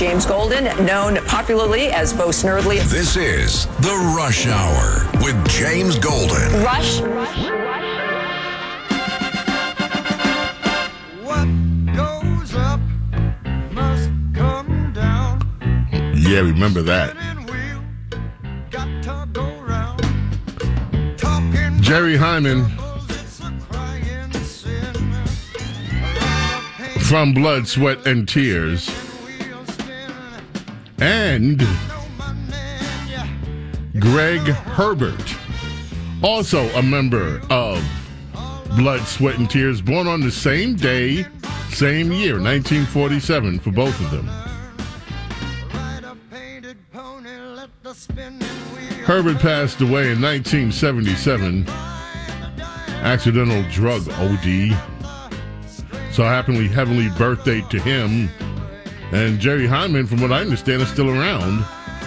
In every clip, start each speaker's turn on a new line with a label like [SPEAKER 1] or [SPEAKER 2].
[SPEAKER 1] James Golden, known popularly as Bo Snerdley.
[SPEAKER 2] This is The Rush Hour with James Golden.
[SPEAKER 1] Rush.
[SPEAKER 3] What goes up must come down.
[SPEAKER 4] Yeah, remember that. Jerry Hyman from Blood, Sweat, and Tears. And Greg Herbert, also a member of Blood, Sweat, and Tears, born on the same day, same year, 1947, for both of them. Herbert passed away in 1977, accidental drug OD. So happily heavenly birthday to him. And Jerry Hyman, from what I understand, is still around.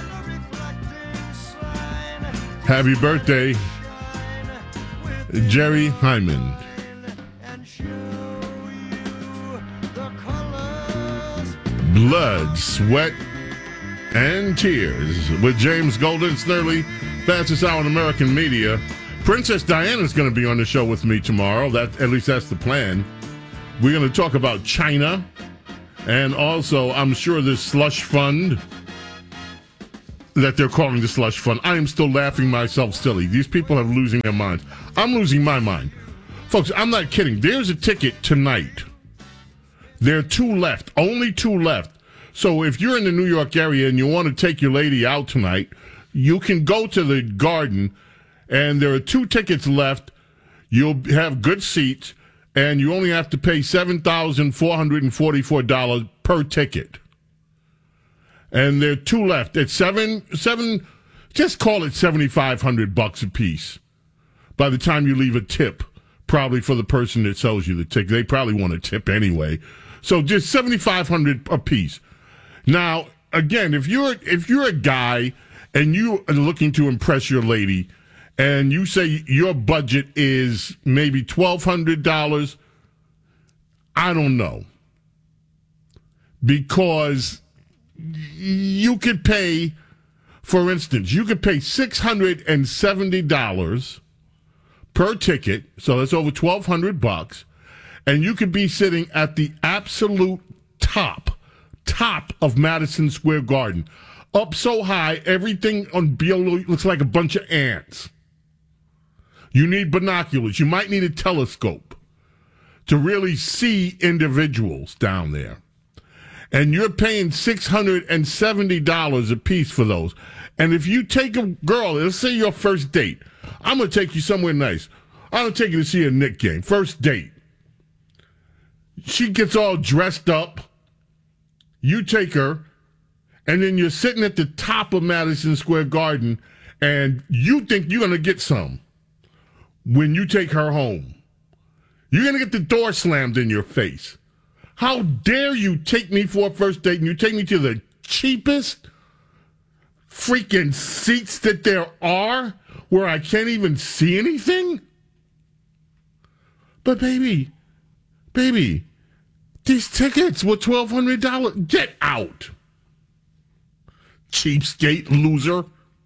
[SPEAKER 4] Happy birthday, Jerry Hyman. Blood, Sweat, and Tears with James Golden, Snerdley, fastest hour in American media. Princess Diana's going to be on the show with me tomorrow. At least that's the plan. We're going to talk about China, and also, I'm sure this slush fund that they're calling the slush fund. I am still laughing myself silly. These people are losing their minds. I'm losing my mind. Folks, I'm not kidding. There's a ticket tonight. There are 2 left, only 2 left. So if you're in the New York area and you want to take your lady out tonight, you can go to the Garden, and there are 2 tickets left. You'll have good seats, and you only have to pay $7,444 per ticket. And there are 2 left. It's seven. Just call it $7,500 a piece. By the time you leave a tip, probably for the person that sells you the ticket, they probably want a tip anyway. So just $7,500 a piece. Now, again, if you're a guy and you are looking to impress your lady, and you say your budget is maybe $1,200, I don't know. Because you could pay, for instance, you could pay $670 per ticket, so that's over $1,200, and you could be sitting at the absolute top of Madison Square Garden. Up so high, everything on below looks like a bunch of ants. You need binoculars. You might need a telescope to really see individuals down there. And you're paying $670 a piece for those. And if you take a girl, let's say your first date, I'm going to take you somewhere nice. I'm going to take you to see a Knicks game. First date. She gets all dressed up. You take her, and then you're sitting at the top of Madison Square Garden, and you think you're going to get some when you take her home. You're going to get the door slammed in your face. How dare you take me for a first date, and you take me to the cheapest freaking seats that there are, where I can't even see anything? But baby, these tickets were $1,200. Get out. Cheapskate loser.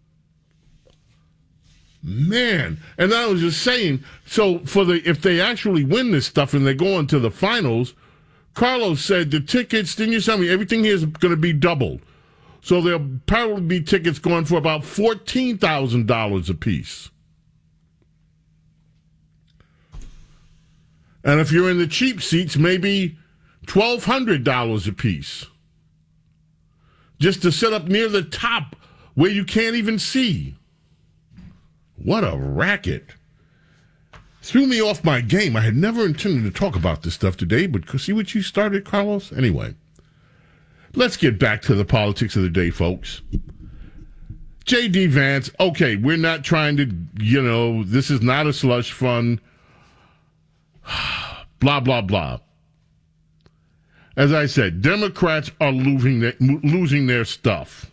[SPEAKER 4] Man. And I was just saying, so if they actually win this stuff and they go into the finals, Carlos said the tickets, didn't you tell me, everything here is going to be doubled. So there'll probably be tickets going for about $14,000 a piece. And if you're in the cheap seats, maybe $1,200 a piece. Just to sit up near the top where you can't even see. What a racket. Threw me off my game. I had never intended to talk about this stuff today, but see what you started, Carlos? Anyway, let's get back to the politics of the day, folks. J.D. Vance, okay, we're not trying to, this is not a slush fund. Blah, blah, blah. As I said, Democrats are losing their stuff.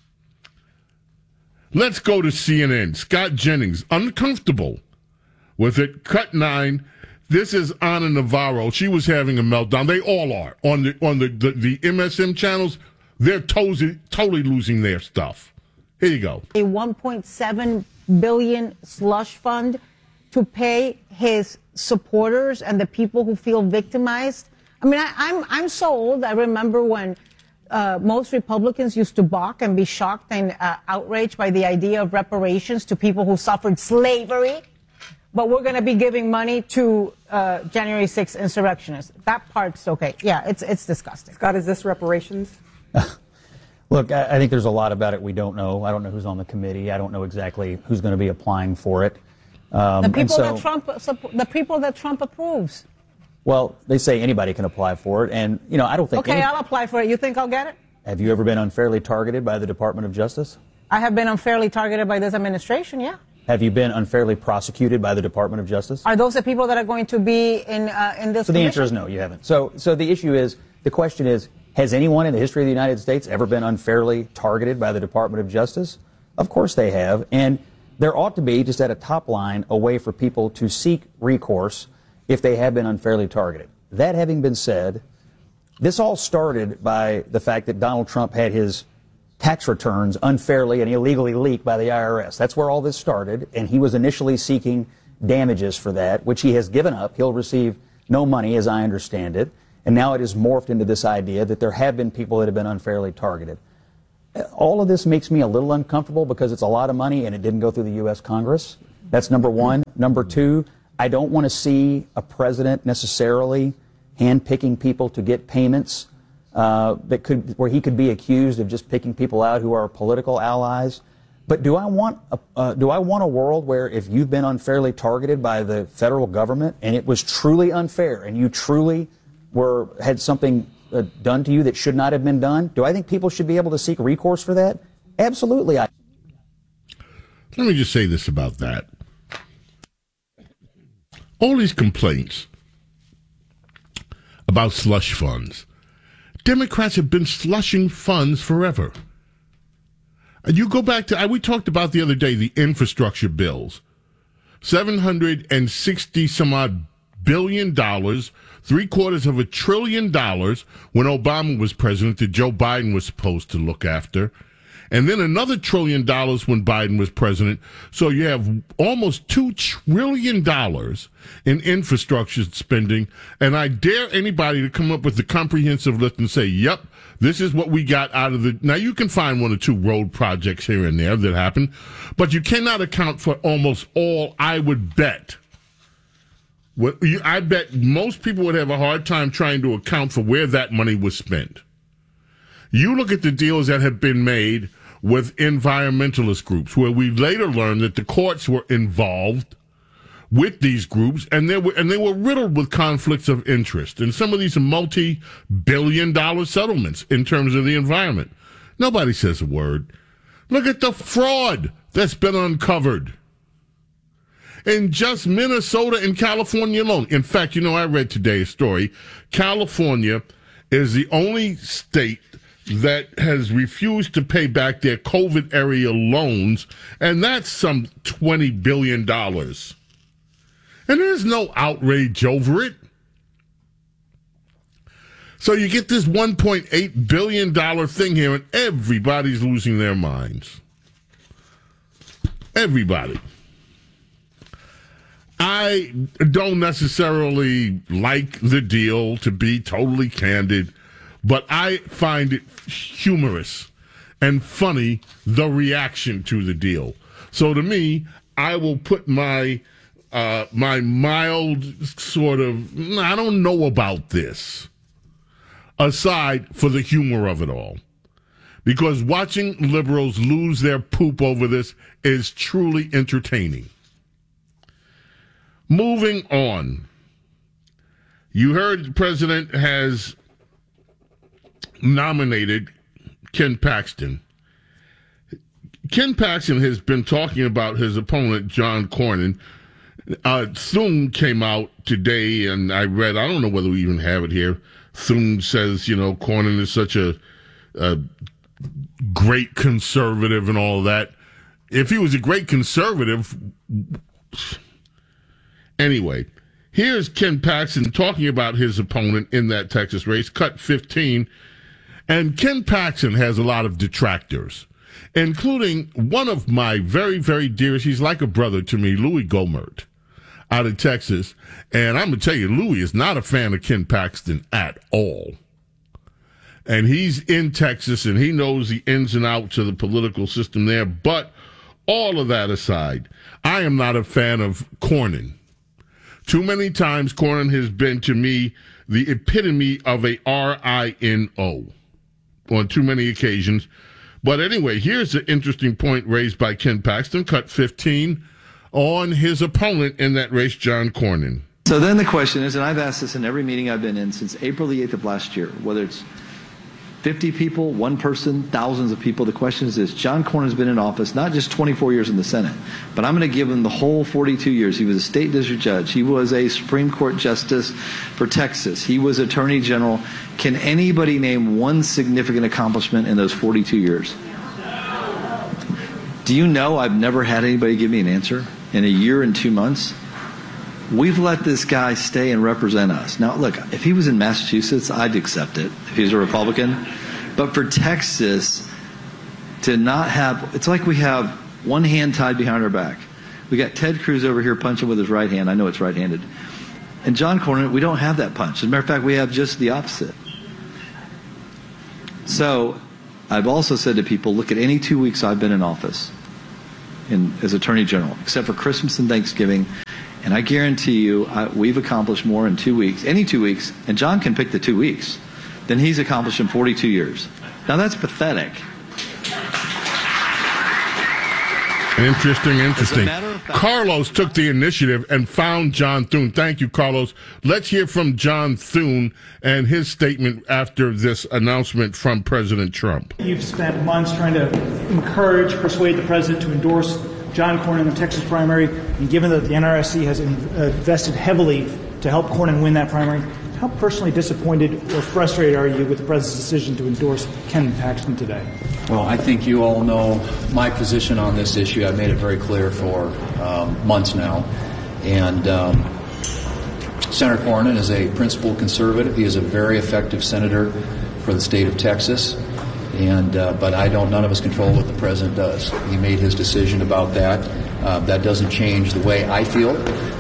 [SPEAKER 4] Let's go to CNN. Scott Jennings, uncomfortable with it. Cut 9. This is Ana Navarro. She was having a meltdown. They all are. On the MSM channels, they're totally losing their stuff. Here you go.
[SPEAKER 5] A 1.7 billion slush fund to pay his supporters and the people who feel victimized. I mean, I'm so old. I remember when most Republicans used to balk and be shocked and outraged by the idea of reparations to people who suffered slavery. But we're going to be giving money to January 6th insurrectionists. That part's okay. Yeah, it's disgusting.
[SPEAKER 6] Scott, is this reparations?
[SPEAKER 7] Look, I think there's a lot about it we don't know. I don't know who's on the committee. I don't know exactly who's going to be applying for it.
[SPEAKER 5] The people that Trump approves.
[SPEAKER 7] Well, they say anybody can apply for it, and I don't think.
[SPEAKER 5] Okay, I'll apply for it. You think I'll get it?
[SPEAKER 7] Have you ever been unfairly targeted by the Department of Justice?
[SPEAKER 5] I have been unfairly targeted by this administration. Yeah.
[SPEAKER 7] Have you been unfairly prosecuted by the Department of Justice?
[SPEAKER 5] Are those the people that are going to be in this?
[SPEAKER 7] So the answer is no, you haven't. So the issue is, the question is, has anyone in the history of the United States ever been unfairly targeted by the Department of Justice? Of course they have, and there ought to be, just at a top line, a way for people to seek recourse if they have been unfairly targeted. That having been said, this all started by the fact that Donald Trump had his tax returns unfairly and illegally leaked by the IRS. That's where all this started, and he was initially seeking damages for that, which he has given up. He'll receive no money, as I understand it, and now it has morphed into this idea that there have been people that have been unfairly targeted. All of this makes me a little uncomfortable because it's a lot of money and it didn't go through the U.S. Congress. That's number one. Number two, I don't want to see a necessarily handpicking people to get payments where he could be accused of just picking people out who are political allies. But do I want a world where if you've been unfairly targeted by the federal government and it was truly unfair and you truly had something done to you that should not have been done, do I think people should be able to seek recourse for that? Absolutely. Let
[SPEAKER 4] me just say this about that. All these complaints about slush funds, Democrats have been slushing funds forever. And you go back to, we talked about the other day, the infrastructure bills. $760 some odd billion, $750 billion when Obama was president that Joe Biden was supposed to look after. And then another $1 trillion when Biden was president. So you have almost $2 trillion in infrastructure spending. And I dare anybody to come up with the comprehensive list and say, yep, this is what we got out of the... Now, you can find one or two road projects here and there that happen, but you cannot account for almost all, I would bet. I bet most people would have a hard time trying to account for where that money was spent. You look at the deals that have been made with environmentalist groups, where we later learned that the courts were involved with these groups, and they were riddled with conflicts of interest. And some of these are multi-billion-dollar settlements in terms of the environment. Nobody says a word. Look at the fraud that's been uncovered in just Minnesota and California alone. In fact, I read today a story. California is the only state that has refused to pay back their COVID area loans, and that's some $20 billion. And there's no outrage over it. So you get this $1.8 billion thing here, and everybody's losing their minds. Everybody. I don't necessarily like the deal, to be totally candid, but I find it humorous and funny, the reaction to the deal. So to me, I will put my mild sort of, I don't know about this, aside for the humor of it all. Because watching liberals lose their poop over this is truly entertaining. Moving on. You heard the president has nominated Ken Paxton. Ken Paxton has been talking about his opponent, John Cornyn. Thune came out today, and I read, I don't know whether we even have it here. Thune says, Cornyn is such a great conservative and all of that. If he was a great conservative... Anyway, here's Ken Paxton talking about his opponent in that Texas race, cut 15, And Ken Paxton has a lot of detractors, including one of my very, very dearest, he's like a brother to me, Louis Gohmert, out of Texas. And I'm going to tell you, Louis is not a fan of Ken Paxton at all. And he's in Texas, and he knows the ins and outs of the political system there. But all of that aside, I am not a fan of Cornyn. Too many times Cornyn has been, to me, the epitome of a RINO on too many occasions. But anyway, here's the interesting point raised by Ken Paxton, cut 15, on his opponent in that race, John Cornyn.
[SPEAKER 6] So then the question is, and I've asked this in every meeting I've been in since April the 8th of last year, whether it's 50 people, one person, thousands of people, the question is this: John Cornyn's been in office not just 24 years in the Senate, but I'm going to give him the whole 42 years. He was a state district judge. He was a Supreme Court justice for Texas. He was Attorney General. Can anybody name one significant accomplishment in those 42 years? Do you know I've never had anybody give me an answer in a year and 2 months? We've let this guy stay and represent us. Now, look, if he was in Massachusetts, I'd accept it if he was a Republican. But for Texas to not have, it's like we have one hand tied behind our back. We got Ted Cruz over here punching with his right hand. I know it's right-handed. And John Cornyn, we don't have that punch. As a matter of fact, we have just the opposite. So I've also said to people, look at any 2 weeks I've been in office as Attorney General, except for Christmas and Thanksgiving. And I guarantee you, we've accomplished more in 2 weeks, any 2 weeks, and John can pick the 2 weeks, than he's accomplished in 42 years. Now that's pathetic.
[SPEAKER 4] Interesting.
[SPEAKER 6] As a matter of fact,
[SPEAKER 4] Carlos took the initiative and found John Thune. Thank you, Carlos. Let's hear from John Thune and his statement after this announcement from President Trump.
[SPEAKER 8] You've spent months trying to persuade the president to endorse John Cornyn in the Texas primary, and given that the NRSC has invested heavily to help Cornyn win that primary, how personally disappointed or frustrated are you with the president's decision to endorse Ken Paxton today?
[SPEAKER 9] Well, I think you all know my position on this issue. I've made it very clear for months now. And Senator Cornyn is a principled conservative. He is a very effective senator for the state of Texas. And but none of us control what the president does. He made his decision about that. That doesn't change the way I feel.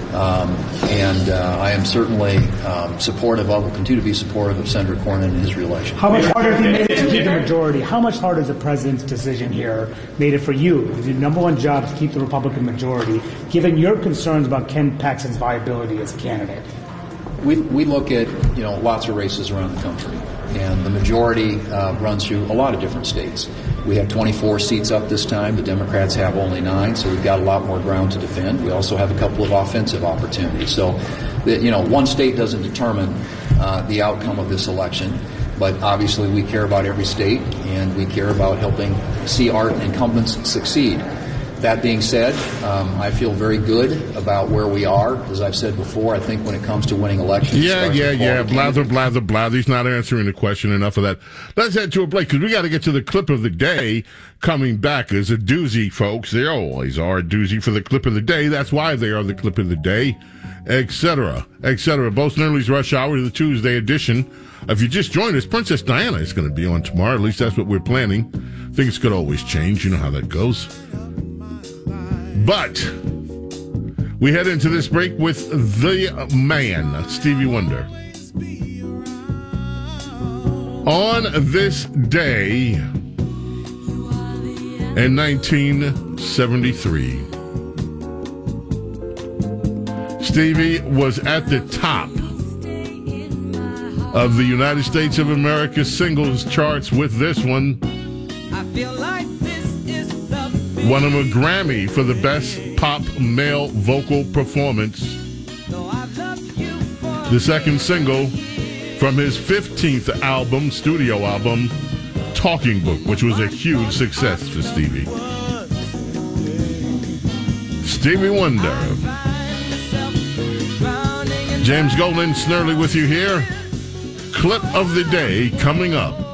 [SPEAKER 9] And I am certainly supportive of, will continue to be supportive of Senator Cornyn and his reelection.
[SPEAKER 8] How much harder has he made it to keep the majority? How much harder has the president's decision here made it for you? Your number one job is to keep the Republican majority, given your concerns about Ken Paxton's viability as a candidate.
[SPEAKER 9] We look at lots of races around the country, and the majority runs through a lot of different states. We have 24 seats up this time. The Democrats have only 9, so we've got a lot more ground to defend. We also have a couple of offensive opportunities. So, one state doesn't determine the outcome of this election, but obviously we care about every state, and we care about helping see our incumbents succeed. That being said, I feel very good about where we are. As I've said before, I think when it comes to winning elections...
[SPEAKER 4] Yeah. Blather. He's not answering the question. Enough of that. Let's head to a break, because we got to get to the clip of the day coming back. Is a doozy, folks. They always are a doozy for the clip of the day. That's why they are the clip of the day, etc., etc. Bo Snerdley's Rush Hour, the Tuesday edition. If you just joined us, Princess Diana is going to be on tomorrow. At least that's what we're planning. Things could always change. You know how that goes. But we head into this break with the man, Stevie Wonder. On this day in 1973, Stevie was at the top of the United States of America singles charts with this one.
[SPEAKER 3] I feel like
[SPEAKER 4] won him a Grammy for the best pop male vocal performance. The second single from his 15th album, studio album, Talking Book, which was a huge success for Stevie. Stevie Wonder. James Golden, Snerdley with you here. Clip of the day coming up.